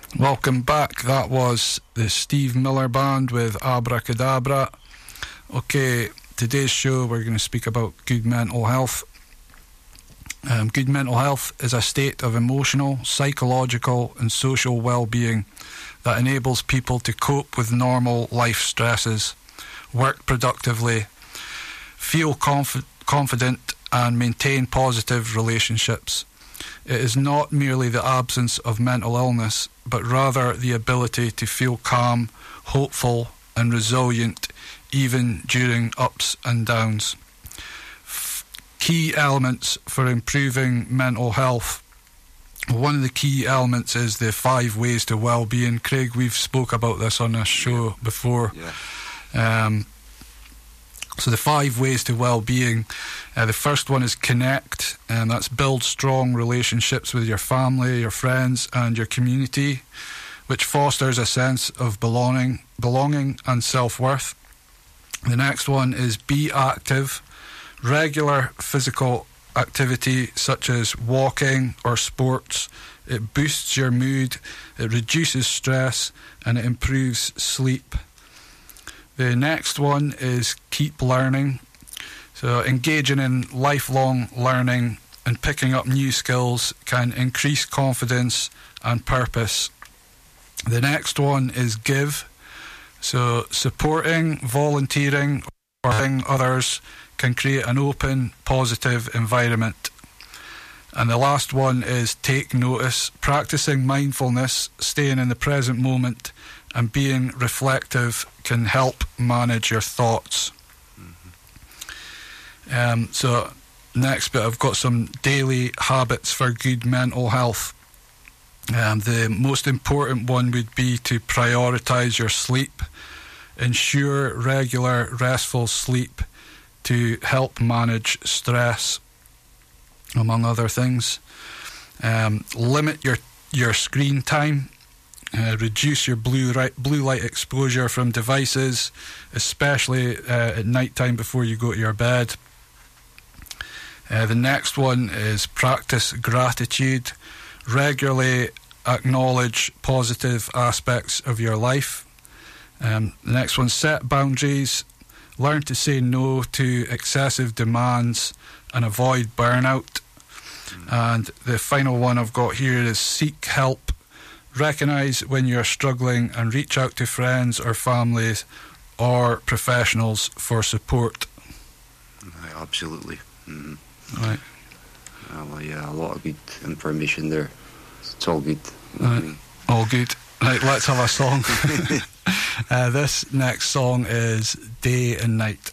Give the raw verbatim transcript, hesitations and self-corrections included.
Welcome back. That was the Steve Miller Band with Abracadabra. Okay, today's show we're going to speak about good mental health. Um, good mental health is a state of emotional, psychological and social well-being that enables people to cope with normal life stresses, work productively, feel conf- confident and maintain positive relationships. It is not merely the absence of mental illness, but rather the ability to feel calm, hopeful and resilient even during ups and downs. F- key elements for improving mental health. One of the key elements is the five ways to well-being. Craig, we've spoke about this on a show before. Yeah. Um, so the five ways to well-being. Uh, the first one is connect, and that's build strong relationships with your family, your friends, and your community, which fosters a sense of belonging, belonging and self-worth. The next one is be active. Regular physical activity such as walking or sports, it boosts your mood, it reduces stress, and it improves sleep. The next one is keep learning. So engaging in lifelong learning and picking up new skills can increase confidence and purpose. The next one is give. So supporting, volunteering, or helping others can create an open, positive environment. And the last one is take notice. Practicing mindfulness, staying in the present moment, and being reflective can help manage your thoughts. Mm-hmm. Um, so next bit, I've got some daily habits for good mental health. Um, the most important one would be to prioritise your sleep. Ensure regular, restful sleep to help manage stress, among other things. Um, limit your, your screen time. Uh, reduce your blue, right, blue light exposure from devices, especially uh, at night time before you go to your bed. Uh, the next one is practice gratitude. Regularly acknowledge positive aspects of your life. Um, the next one, set boundaries. Learn to say no to excessive demands and avoid burnout. Mm. And the final one I've got here is seek help. Recognise when you're struggling and reach out to friends or families or professionals for support. Right, absolutely. Mm. Right. Well, yeah, a lot of good information there. It's all good. Right. Mm. All good. Right, let's have a song. uh, this next song is Day and Night.